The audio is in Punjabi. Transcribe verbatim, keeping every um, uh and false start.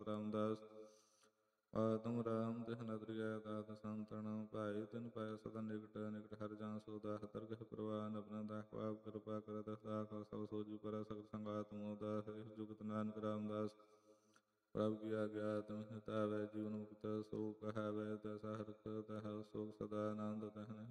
ਰਾਮਦਾਸ। ਆਤਮ ਰਾਮ ਤਿਹ ਨਦਰਿਆ ਦਾਤ ਸੰਤਨ ਭਾਈ ਤਿਨ ਪਾਇ ਸਦਾ ਨਿਕਟ ਨਿਕਟ ਹਰਿ ਜਨ ਸੋਦਾਸ ਦਰਗਹ ਪ੍ਰਵਾਨ ਆਪਣਾ ਦਾਸ ਪਾਪ ਕਿਰਪਾ ਕਰਤ ਸਾਖ ਸਭ ਸੋਜੀ ਪਰ ਸਗਲ ਸੰਗਾਤ ਮੋਦਾਸ ਇਸ ਜੁਗਤ ਨਾਨਕ ਰਾਮਦਾਸ। ਪ੍ਰਭ ਕੀ ਆਗਿਆ ਤੁਮ ਹਿਤਾਵੈ ਜੀਵਨ ਮੁਕਤ ਸੋ ਕਹਾਵੈ ਤੈਸਾ ਹਰਿ ਤਹਿ ਸੋਖ ਸਦਾ ਆਨੰਦ ਤਹਿ